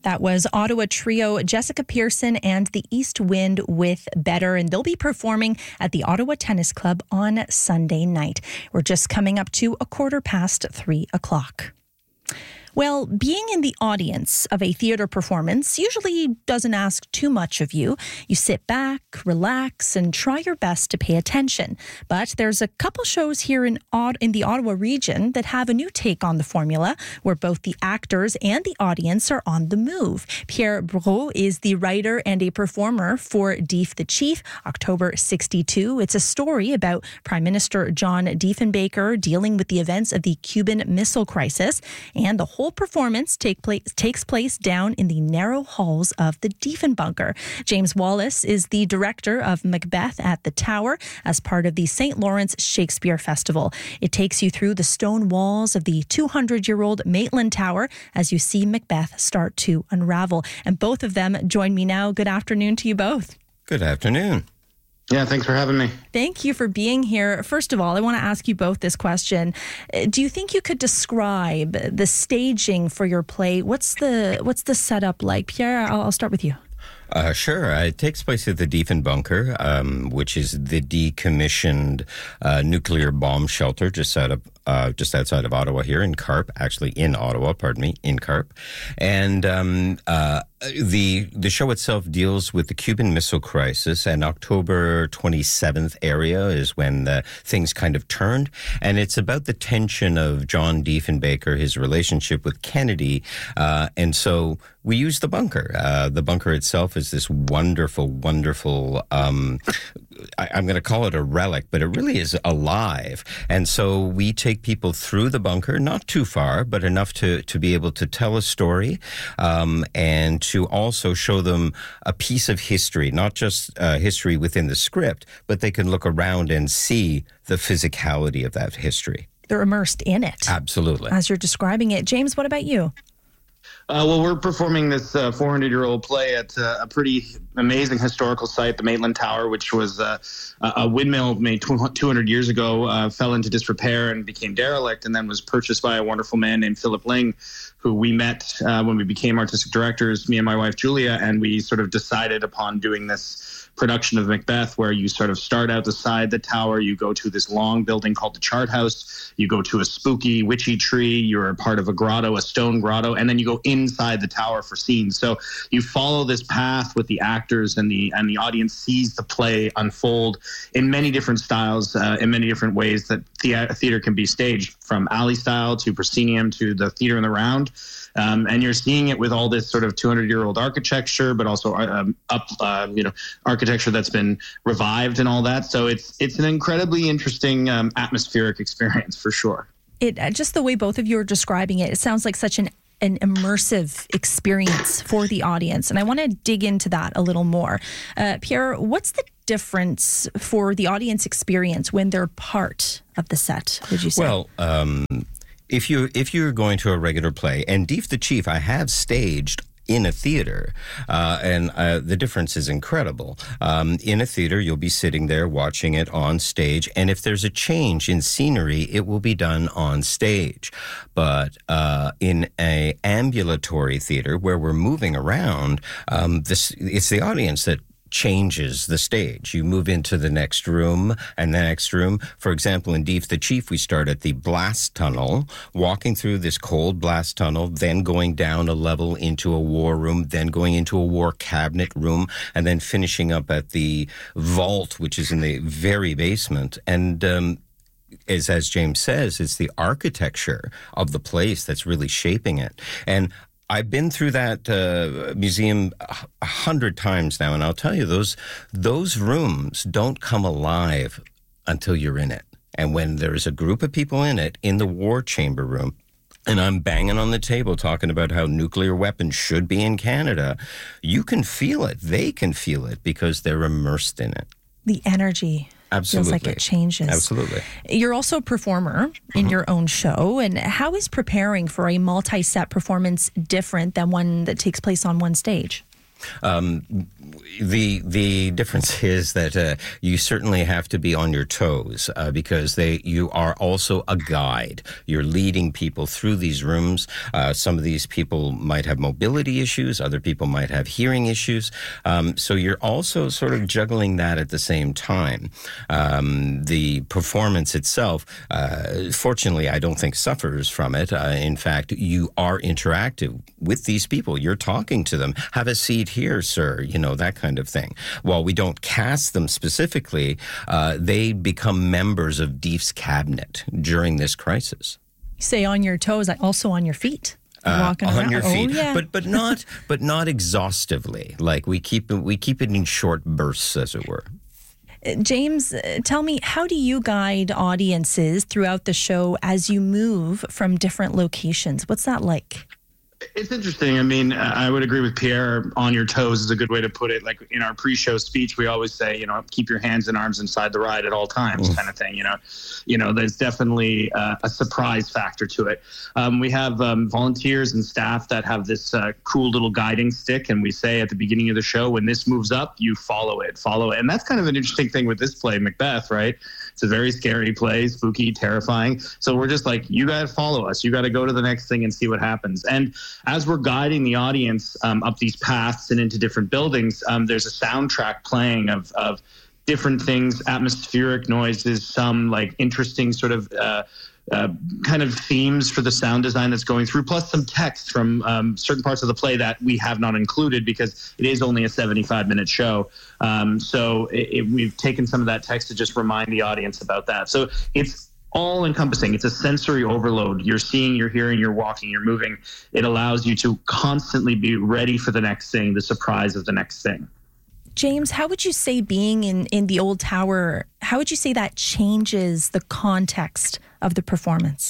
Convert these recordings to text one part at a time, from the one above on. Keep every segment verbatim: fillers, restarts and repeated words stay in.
That was Ottawa trio Jessica Pearson and the East Wind with Better, and they'll be performing at the Ottawa Tennis Club on Sunday night. We're just coming up to a quarter past three o'clock. Well, being in the audience of a theater performance usually doesn't ask too much of you. You sit back, relax, and try your best to pay attention. But there's a couple shows here in in the Ottawa region that have a new take on the formula, where both the actors and the audience are on the move. Pierre Brault is the writer and a performer for Dief the Chief, October sixty-two. It's a story about Prime Minister John Diefenbaker dealing with the events of the Cuban Missile Crisis, and the whole performance take place, takes place down in the narrow halls of the Diefenbunker. James Wallace is the director of Macbeth at the Tower as part of the Saint Lawrence Shakespeare Festival. It takes you through the stone walls of the two hundred year old Maitland Tower as you see Macbeth start to unravel. And both of them join me now. Good afternoon to you both. Good afternoon. Yeah, thanks for having me. Thank you for being here. First of all, I want to ask you both this question. Do you think you could describe the staging for your play? What's the what's the setup like? Pierre, I'll, I'll start with you. Uh, sure. Uh, it takes place at the Diefenbunker, um, which is the decommissioned uh, nuclear bomb shelter just out of uh, just outside of Ottawa here in Carp, actually in Ottawa, pardon me, in Carp. And um, uh, the the show itself deals with the Cuban Missile Crisis, and October twenty-seventh area is when the things kind of turned. And it's about the tension of John Diefenbaker, his relationship with Kennedy. Uh, and so we use the bunker. Uh, the bunker itself is this wonderful, wonderful, um, I, I'm going to call it a relic, but it really is alive. And so we take people through the bunker, not too far, but enough to, to be able to tell a story, um, and to also show them a piece of history, not just uh, history within the script, but they can look around and see the physicality of that history. They're immersed in it. Absolutely. As you're describing it. James, what about you? Uh, well, we're performing this uh, four hundred year old play at uh, a pretty amazing historical site, the Maitland Tower, which was uh, a windmill made two hundred years ago, uh, fell into disrepair and became derelict, and then was purchased by a wonderful man named Philip Ling, who we met uh, when we became artistic directors, me and my wife, Julia, and we sort of decided upon doing this production of Macbeth, where you sort of start out the side the tower, you go to this long building called the Chart House, you go to a spooky witchy tree, you're a part of a grotto, a stone grotto, and then you go inside the tower for scenes. So you follow this path with the actors, and the and the audience sees the play unfold in many different styles, uh, in many different ways that the- theater can be staged, from alley style to proscenium to the theater in the round. Um, and you're seeing it with all this sort of two hundred year old architecture, but also um, up, uh, you know, architecture that's been revived and all that. So it's it's an incredibly interesting um, atmospheric experience for sure. It uh, just the way both of you are describing it, it sounds like such an an immersive experience for the audience. And I want to dig into that a little more. Uh, Pierre, what's the difference for the audience experience when they're part of the set, would you say? Well, um, if you if you're going to a regular play, and Dief the Chief, I have staged in a theater, uh, and uh, the difference is incredible. Um, in a theater, you'll be sitting there watching it on stage, and if there's a change in scenery, it will be done on stage. But uh, in a ambulatory theater where we're moving around, um, this it's the audience that changes the stage. You move into the next room and the next room. For example, in Dief the Chief, we start at the blast tunnel, walking through this cold blast tunnel, then going down a level into a war room, then going into a war cabinet room, and then finishing up at the vault, which is in the very basement. And um, As, as James says, it's the architecture of the place that's really shaping it. And I've been through that uh, museum a hundred times now, and I'll tell you, those those rooms don't come alive until you're in it. And when there's a group of people in it, in the war chamber room, and I'm banging on the table talking about how nuclear weapons should be in Canada, you can feel it. They can feel it because they're immersed in it. The energy. Absolutely. Feels like it changes. Absolutely. You're also a performer in mm-hmm. your own show. And how is preparing for a multi-set performance different than one that takes place on one stage? Um, the the difference is that uh, you certainly have to be on your toes uh, because they you are also a guide. You're leading people through these rooms. Uh, some of these people might have mobility issues. Other people might have hearing issues. Um, so you're also sort of juggling that at the same time. Um, the performance itself, uh, fortunately, I don't think suffers from it. Uh, in fact, you are interactive with these people. You're talking to them. Have a seat here, sir, you know, that kind of thing. While we don't cast them specifically, uh, they become members of Deef's cabinet during this crisis. You say on your toes, also on your feet. Uh, walking on around. your feet, oh, yeah. but but not but not exhaustively. Like we keep it, we keep it in short bursts, as it were. James, tell me, how do you guide audiences throughout the show as you move from different locations? What's that like? It's interesting. I mean, I would agree with Pierre. On your toes is a good way to put it. Like in our pre-show speech, we always say, you know, keep your hands and arms inside the ride at all times, kind of thing. You know, you know, there's definitely uh, a surprise factor to it. Um, we have um, volunteers and staff that have this uh, cool little guiding stick, and we say at the beginning of the show, when this moves up, you follow it, follow it, and that's kind of an interesting thing with this play, Macbeth. Right? It's a very scary play, spooky, terrifying. So we're just like, you got to follow us. You got to go to the next thing and see what happens. And as we're guiding the audience um, up these paths and into different buildings, um, there's a soundtrack playing of, of different things, atmospheric noises, some like interesting sort of uh, uh, kind of themes for the sound design that's going through, plus some text from um, certain parts of the play that we have not included because it is only a seventy-five minute show. Um, so it, it, we've taken some of that text to just remind the audience about that. So it's all encompassing. It's a sensory overload. You're seeing, you're hearing, you're walking, you're moving. It allows you to constantly be ready for the next thing, the surprise of the next thing. James, how would you say being in, in the old tower, how would you say that changes the context of the performance?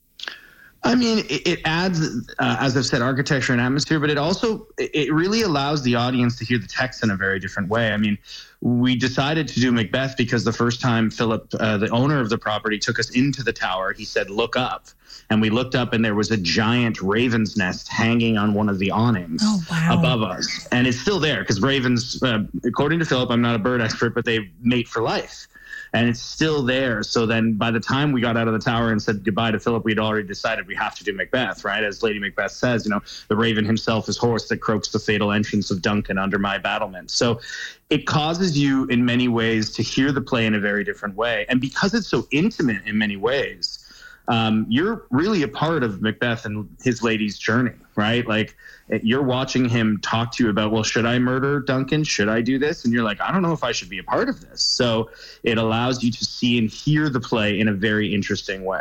I mean, it, it adds, uh, as I've said, architecture and atmosphere, but it also, it really allows the audience to hear the text in a very different way. I mean, we decided to do Macbeth because the first time Philip, uh, the owner of the property, took us into the tower, he said, look up. And we looked up and there was a giant raven's nest hanging on one of the awnings oh, wow. above us. And it's still there because ravens, uh, according to Philip, I'm not a bird expert, but they mate for life. And it's still there. So then by the time we got out of the tower and said goodbye to Philip, we'd already decided we have to do Macbeth, right? As Lady Macbeth says, you know, the raven himself is hoarse that croaks the fatal entrance of Duncan under my battlement. So it causes you in many ways to hear the play in a very different way. And because it's so intimate in many ways, um, you're really a part of Macbeth and his lady's journey, right? Like you're watching him talk to you about, well, should I murder Duncan? Should I do this? And you're like, I don't know if I should be a part of this. So it allows you to see and hear the play in a very interesting way.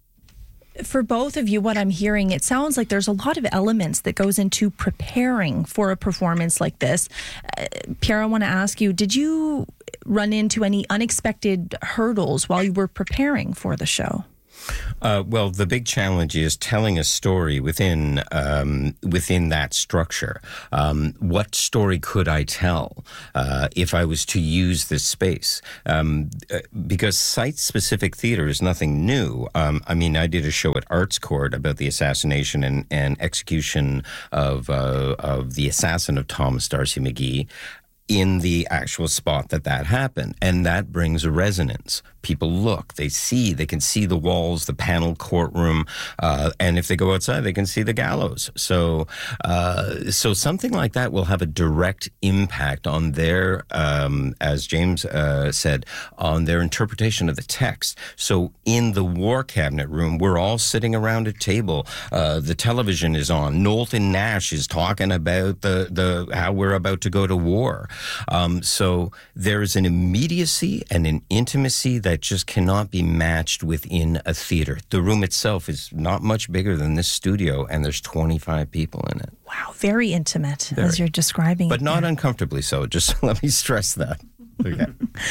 For both of you, what I'm hearing, it sounds like there's a lot of elements that goes into preparing for a performance like this. Uh, Pierre, I want to ask you, did you run into any unexpected hurdles while you were preparing for the show? Uh, well, the big challenge is telling a story within um, within that structure. Um, what story could I tell uh, if I was to use this space? Um, because site-specific theater is nothing new. Um, I mean, I did a show at Arts Court about the assassination and, and execution of uh, of the assassin of Thomas D'Arcy McGee in the actual spot that that happened. And that brings a resonance. People look, they see, they can see the walls, the paneled courtroom, uh, and if they go outside, they can see the gallows. So, uh, so something like that will have a direct impact on their, um, as James uh, said, on their interpretation of the text. So in the war cabinet room, we're all sitting around a table. Uh, the television is on. Knowlton Nash is talking about the, the how we're about to go to war. Um, so there's an immediacy and an intimacy that just cannot be matched within a theater. The room itself is not much bigger than this studio, and there's twenty-five people in it. Wow, very intimate, very. As you're describing but it. But not there. Uncomfortably so. Just let me stress that. Okay.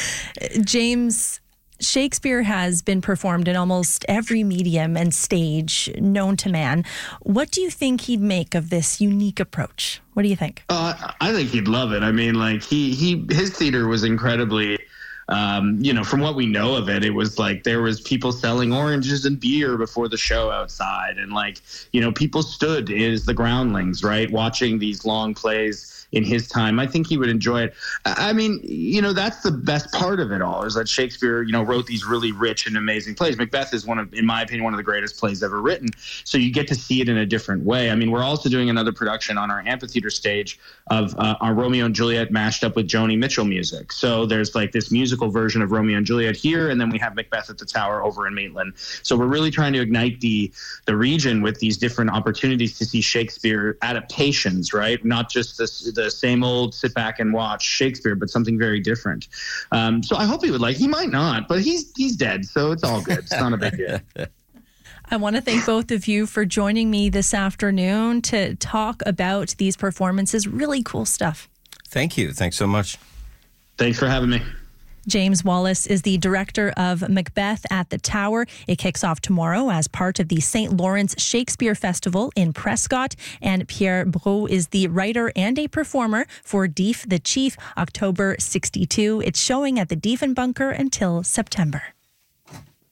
James, Shakespeare has been performed in almost every medium and stage known to man. What do you think he'd make of this unique approach? What do you think? Uh, I think he'd love it. I mean, like he he his theater was incredibly um, you know, from what we know of it, it was like there was people selling oranges and beer before the show outside. And like, you know, people stood as the groundlings, right, watching these long plays in his time. I think he would enjoy it. I mean, you know, that's the best part of it all, is that Shakespeare, you know, wrote these really rich and amazing plays. Macbeth is one of, in my opinion, one of the greatest plays ever written. So you get to see it in a different way. I mean, we're also doing another production on our amphitheater stage of uh, our Romeo and Juliet mashed up with Joni Mitchell music. So there's like this musical version of Romeo and Juliet here, and then we have Macbeth at the Tower over in Maitland. So we're really trying to ignite the the region with these different opportunities to see Shakespeare adaptations, right? Not just this, the same old sit back and watch Shakespeare, but something very different. Um, so I hope he would like. He might not, but he's he's dead, so it's all good. It's not a big deal. I want to thank both of you for joining me this afternoon to talk about these performances. Really cool stuff. Thank you. Thanks so much. Thanks for having me. James Wallace is the director of Macbeth at the Tower. It kicks off tomorrow as part of the Saint Lawrence Shakespeare Festival in Prescott. And Pierre Brault is the writer and a performer for Deef the Chief, October sixty-two. It's showing at the Diefenbunker until September.